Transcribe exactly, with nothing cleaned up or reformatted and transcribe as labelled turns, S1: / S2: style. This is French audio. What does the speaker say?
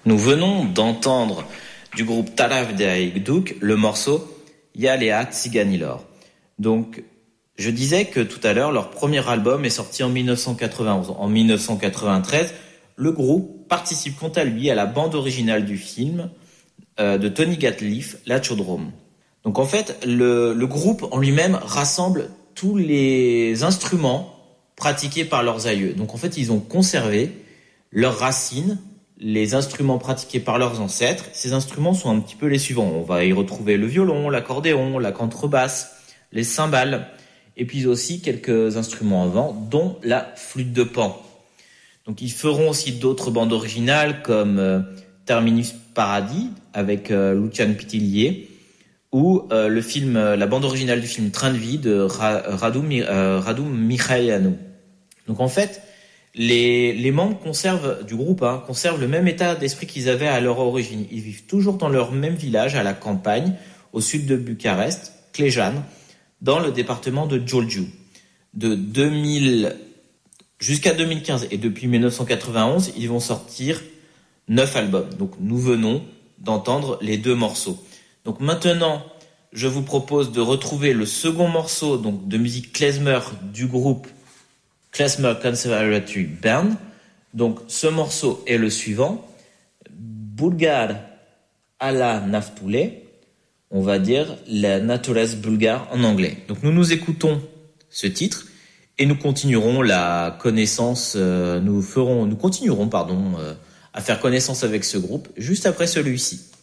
S1: Nous venons d'entendre du groupe Taraf Duk le morceau Yalea Tsiganilor. Donc, je disais que tout à l'heure, leur premier album est sorti en dix-neuf cent quatre-vingt-onze. En dix-neuf cent quatre-vingt-treize, le groupe participe quant à lui à la bande originale du film euh, de Tony Gatliff, La Chaudrome. Donc en fait, le, le groupe en lui-même rassemble tous les instruments pratiqués par leurs aïeux. Donc en fait, ils ont conservé leurs racines, les instruments pratiqués par leurs ancêtres. Ces instruments sont un petit peu les suivants. On va y retrouver le violon, l'accordéon, la contrebasse, les cymbales, et puis aussi quelques instruments à vent, dont la flûte de Pan. Donc ils feront aussi d'autres bandes originales comme euh, Terminus Paradis avec euh, Lucian Pitillier, ou euh, le film, euh, la bande originale du film Train de vie de Ra- Radu, euh, Radu Mihailanu. Donc en fait, les, les membres conservent du groupe hein, conservent le même état d'esprit qu'ils avaient à leur origine. Ils vivent toujours dans leur même village à la campagne, au sud de Bucarest, Clejan, dans le département de Giurgiu. De deux mille jusqu'à deux mille quinze et depuis dix-neuf cent quatre-vingt-onze, ils vont sortir neuf albums. Donc nous venons d'entendre les deux morceaux. Donc maintenant, je vous propose de retrouver le second morceau donc de musique klezmer du groupe Klezmer Conservatory Band. Donc ce morceau est le suivant, Bulgar à la Naftoule, on va dire la naturesse bulgare en anglais. Donc nous nous écoutons ce titre et nous continuerons la connaissance, euh, nous ferons, nous continuerons pardon, euh, à faire connaissance avec ce groupe juste après celui-ci.